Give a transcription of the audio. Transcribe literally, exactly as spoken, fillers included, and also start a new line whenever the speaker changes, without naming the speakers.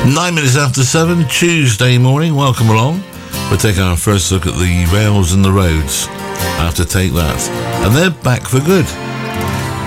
Nine minutes after seven, Tuesday morning. Welcome along. We'll take our first look at the rails and the roads after Take That. And they're back for good.